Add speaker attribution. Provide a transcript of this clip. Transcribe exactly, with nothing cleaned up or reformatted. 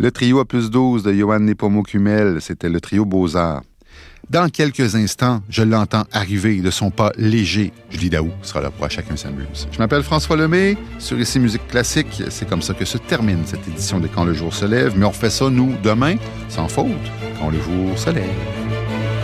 Speaker 1: Le trio à plus douze de Johan Nepomucumel, c'était le trio Beaux-Arts. Dans quelques instants, je l'entends arriver de son pas léger. Julie Daou sera là pour À Chacun s'amuse. Je m'appelle François Lemay. Sur Ici Musique Classique, c'est comme ça que se termine cette édition de Quand le jour se lève. Mais on refait ça, nous, demain, sans faute, quand le jour se lève.